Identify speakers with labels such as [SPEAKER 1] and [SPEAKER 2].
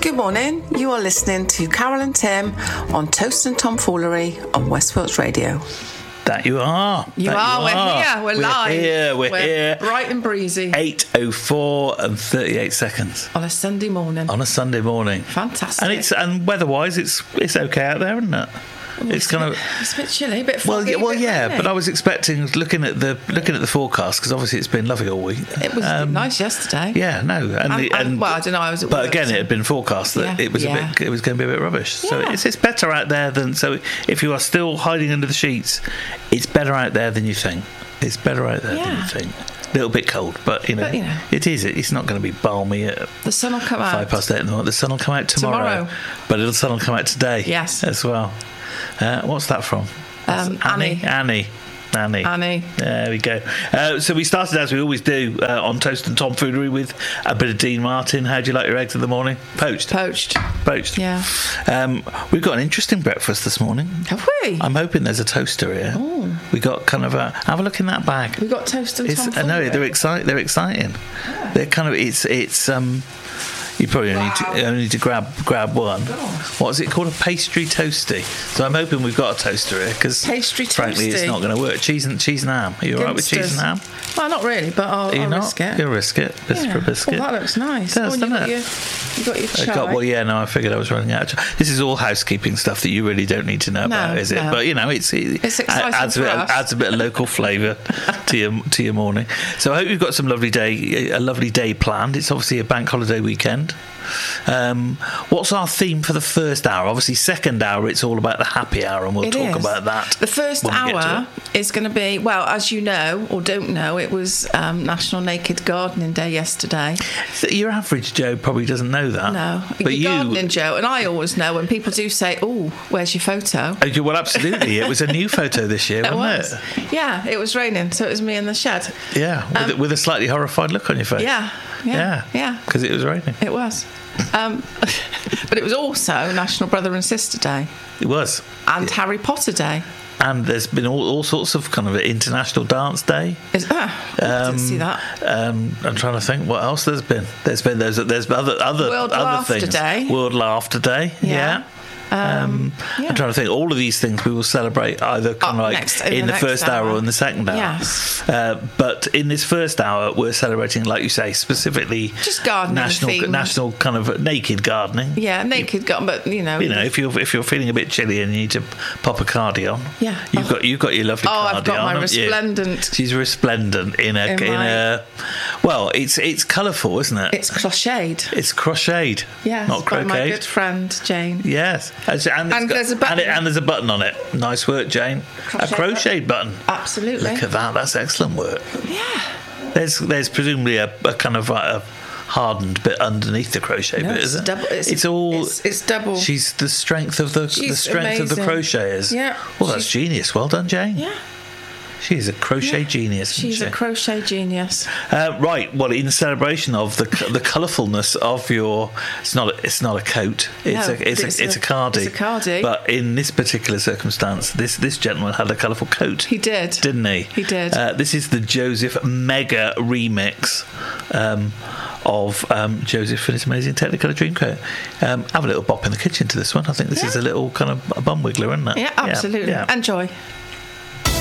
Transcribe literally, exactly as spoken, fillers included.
[SPEAKER 1] Good morning. You are listening to Carol and Tim on Toast and Tomfoolery on West Wilts Radio.
[SPEAKER 2] That you are.
[SPEAKER 1] You
[SPEAKER 2] that
[SPEAKER 1] are.
[SPEAKER 2] You
[SPEAKER 1] we're
[SPEAKER 2] are.
[SPEAKER 1] here. We're,
[SPEAKER 2] we're
[SPEAKER 1] live.
[SPEAKER 2] Here, we're,
[SPEAKER 1] we're
[SPEAKER 2] here.
[SPEAKER 1] Bright and breezy.
[SPEAKER 2] eight oh four and thirty-eight seconds.
[SPEAKER 1] On a Sunday morning.
[SPEAKER 2] On a Sunday morning.
[SPEAKER 1] Fantastic.
[SPEAKER 2] And it's and weather-wise, it's it's okay out there, isn't it?
[SPEAKER 1] Well,
[SPEAKER 2] it's, it's kind
[SPEAKER 1] a bit,
[SPEAKER 2] of
[SPEAKER 1] it's a bit chilly, a bit
[SPEAKER 2] well,
[SPEAKER 1] foggy.
[SPEAKER 2] yeah, well,
[SPEAKER 1] bit
[SPEAKER 2] yeah.
[SPEAKER 1] rainy.
[SPEAKER 2] But I was expecting, looking at the looking at the forecast, because obviously it's been lovely all week.
[SPEAKER 1] It was
[SPEAKER 2] um,
[SPEAKER 1] nice yesterday.
[SPEAKER 2] Yeah, no, and,
[SPEAKER 1] And,
[SPEAKER 2] the, and,
[SPEAKER 1] and well, I don't know. I was. At
[SPEAKER 2] but
[SPEAKER 1] work,
[SPEAKER 2] again,
[SPEAKER 1] so.
[SPEAKER 2] it had been forecast that
[SPEAKER 1] Yeah,
[SPEAKER 2] it was
[SPEAKER 1] yeah.
[SPEAKER 2] a bit, it was going to be a bit rubbish. So
[SPEAKER 1] Yeah.
[SPEAKER 2] it's it's better out there than so. If you are still hiding under the sheets, it's better out there than you think. It's better out there than
[SPEAKER 1] Yeah.
[SPEAKER 2] you think. A little bit cold, but you know,
[SPEAKER 1] But, you know.
[SPEAKER 2] it is. It's not going to be balmy at
[SPEAKER 1] The sun will come out.
[SPEAKER 2] five past eight in the morning. The sun will come out tomorrow,
[SPEAKER 1] Tomorrow.
[SPEAKER 2] but the sun will come out today.
[SPEAKER 1] Yes.
[SPEAKER 2] as well. Uh, what's that from?
[SPEAKER 1] Um,
[SPEAKER 2] That's Annie. Annie. Annie.
[SPEAKER 1] Annie.
[SPEAKER 2] There we go. Uh, so we started, as we always do, uh, on Toast and Tomfoolery with a bit of Dean Martin. How do you like your eggs in the morning? Poached.
[SPEAKER 1] Poached.
[SPEAKER 2] Poached.
[SPEAKER 1] Yeah.
[SPEAKER 2] Um, we've got an interesting breakfast this morning.
[SPEAKER 1] Have we?
[SPEAKER 2] I'm hoping there's a toaster here.
[SPEAKER 1] Oh.
[SPEAKER 2] We got kind of a. Have a look in that bag.
[SPEAKER 1] We got toast and
[SPEAKER 2] It's, I
[SPEAKER 1] tomfoolery.
[SPEAKER 2] know they're exciting. They're exciting.
[SPEAKER 1] Yeah.
[SPEAKER 2] They're kind of. It's. It's. Um. You probably only,
[SPEAKER 1] Wow.
[SPEAKER 2] need to, only need to grab grab one.
[SPEAKER 1] Gosh.
[SPEAKER 2] What is it called? A pastry toasty. So I'm hoping we've got a toaster here because
[SPEAKER 1] Pastry
[SPEAKER 2] frankly it's
[SPEAKER 1] toasty.
[SPEAKER 2] not going to work. Cheese and cheese and ham. Are you all right with cheese and ham?
[SPEAKER 1] Well, not really, but I'll,
[SPEAKER 2] Are you
[SPEAKER 1] I'll
[SPEAKER 2] not?
[SPEAKER 1] risk it.
[SPEAKER 2] You'll risk it. Risk
[SPEAKER 1] Yeah.
[SPEAKER 2] for a biscuit.
[SPEAKER 1] Oh, that looks nice.
[SPEAKER 2] It does,
[SPEAKER 1] oh, and you
[SPEAKER 2] doesn't
[SPEAKER 1] got
[SPEAKER 2] it?
[SPEAKER 1] your, you got your
[SPEAKER 2] I
[SPEAKER 1] chai.
[SPEAKER 2] got, well, yeah, no, I figured I was running out of time. This is all housekeeping stuff that you really don't need to know
[SPEAKER 1] No,
[SPEAKER 2] about, is it?
[SPEAKER 1] no.
[SPEAKER 2] But, you know, it's, it
[SPEAKER 1] It's exciting
[SPEAKER 2] adds, a
[SPEAKER 1] for
[SPEAKER 2] bit,
[SPEAKER 1] us.
[SPEAKER 2] adds a bit of local flavour to your to your morning. So I hope you've got some lovely day, a lovely day planned. It's obviously a bank holiday weekend. Um, what's our theme for the first hour? Obviously, second hour, it's all about the happy hour, and we'll
[SPEAKER 1] It
[SPEAKER 2] talk
[SPEAKER 1] is.
[SPEAKER 2] about that.
[SPEAKER 1] The first
[SPEAKER 2] when we get to
[SPEAKER 1] hour is going to be, well, as you know or don't know, it was um, National Naked Gardening Day yesterday.
[SPEAKER 2] it. Your average Joe probably doesn't know that.
[SPEAKER 1] No,
[SPEAKER 2] but
[SPEAKER 1] you're
[SPEAKER 2] you.
[SPEAKER 1] gardening, Joe, and I always know when people do say, "Oh, where's your photo?"
[SPEAKER 2] Okay, well, absolutely. It was a new photo this year,
[SPEAKER 1] It
[SPEAKER 2] wasn't
[SPEAKER 1] was.
[SPEAKER 2] it?
[SPEAKER 1] Yeah, it was raining, so it was me in the shed.
[SPEAKER 2] Yeah, with,
[SPEAKER 1] Um,
[SPEAKER 2] with a slightly horrified look on your face.
[SPEAKER 1] Yeah, yeah, yeah.
[SPEAKER 2] Because it was raining.
[SPEAKER 1] It was. Um, but it was also National Brother and Sister Day
[SPEAKER 2] It was.
[SPEAKER 1] and Harry Potter Day.
[SPEAKER 2] And there's been all, all sorts of kind of international dance day.
[SPEAKER 1] Is, ah, I didn't see that.
[SPEAKER 2] Um, I'm trying to think what else there's been. There's been there's there's other other
[SPEAKER 1] World
[SPEAKER 2] other
[SPEAKER 1] Laughter
[SPEAKER 2] things.
[SPEAKER 1] Day.
[SPEAKER 2] World Laughter Day.
[SPEAKER 1] Yeah.
[SPEAKER 2] Yeah. Um,
[SPEAKER 1] yeah.
[SPEAKER 2] I'm trying to think. All of these things we will celebrate either kind
[SPEAKER 1] Oh,
[SPEAKER 2] of like
[SPEAKER 1] next- in
[SPEAKER 2] in
[SPEAKER 1] the
[SPEAKER 2] the,
[SPEAKER 1] next
[SPEAKER 2] first hour.
[SPEAKER 1] hour.
[SPEAKER 2] or in the second hour.
[SPEAKER 1] Yes.
[SPEAKER 2] Uh, but in this first hour, we're celebrating, like you say, specifically
[SPEAKER 1] Just gardening
[SPEAKER 2] national
[SPEAKER 1] themed.
[SPEAKER 2] national kind of naked gardening.
[SPEAKER 1] Yeah, naked garden, but you know.
[SPEAKER 2] You know, if you're if you're feeling a bit chilly and you need to pop a cardi on,
[SPEAKER 1] Yeah.
[SPEAKER 2] you've
[SPEAKER 1] Oh.
[SPEAKER 2] got you've got your lovely
[SPEAKER 1] Oh,
[SPEAKER 2] cardi
[SPEAKER 1] I've got
[SPEAKER 2] on,
[SPEAKER 1] my
[SPEAKER 2] haven't you?
[SPEAKER 1] resplendent.
[SPEAKER 2] She's resplendent in a
[SPEAKER 1] In
[SPEAKER 2] in,
[SPEAKER 1] my-
[SPEAKER 2] a. Well, it's it's colourful, isn't it?
[SPEAKER 1] It's crocheted.
[SPEAKER 2] It's crocheted.
[SPEAKER 1] Yes,
[SPEAKER 2] not
[SPEAKER 1] by my
[SPEAKER 2] crocheted.
[SPEAKER 1] good friend Jane.
[SPEAKER 2] Yes, and, it's
[SPEAKER 1] And
[SPEAKER 2] got-
[SPEAKER 1] there's a button.
[SPEAKER 2] And, it, and there's a button on it. Nice work, Jane.
[SPEAKER 1] Crochet
[SPEAKER 2] a crochet button.
[SPEAKER 1] Absolutely.
[SPEAKER 2] Look at that. That's excellent work.
[SPEAKER 1] Yeah.
[SPEAKER 2] There's there's presumably a, a kind of a hardened bit underneath the crochet
[SPEAKER 1] No,
[SPEAKER 2] bit,
[SPEAKER 1] it's
[SPEAKER 2] isn't it?
[SPEAKER 1] double- it's-
[SPEAKER 2] all.
[SPEAKER 1] it's- it's double.
[SPEAKER 2] She's the strength of the the
[SPEAKER 1] She's
[SPEAKER 2] strength of the
[SPEAKER 1] amazing.
[SPEAKER 2] crocheters.
[SPEAKER 1] Yeah.
[SPEAKER 2] Well, that's
[SPEAKER 1] She's-
[SPEAKER 2] genius. Well done, Jane.
[SPEAKER 1] Yeah.
[SPEAKER 2] She's a crochet genius. Isn't
[SPEAKER 1] She's
[SPEAKER 2] she?
[SPEAKER 1] a crochet genius.
[SPEAKER 2] Uh, right. Well, in celebration of the the colourfulness of your, it's not a, it's not a coat. It's
[SPEAKER 1] No,
[SPEAKER 2] a it's,
[SPEAKER 1] it's
[SPEAKER 2] a it's
[SPEAKER 1] a-
[SPEAKER 2] a cardi.
[SPEAKER 1] it's a cardi.
[SPEAKER 2] But in this particular circumstance, this this gentleman had a colourful coat.
[SPEAKER 1] He did.
[SPEAKER 2] didn't he?
[SPEAKER 1] He did.
[SPEAKER 2] Uh, this is the Joseph Mega remix. Um, of um, Joseph and his amazing Technicolor Dreamcoat. Um, have a little bop in the kitchen to this one. I think this
[SPEAKER 1] Yeah.
[SPEAKER 2] is a little kind of a bum wiggler, isn't it?
[SPEAKER 1] Yeah, absolutely.
[SPEAKER 2] Yeah.
[SPEAKER 1] Enjoy.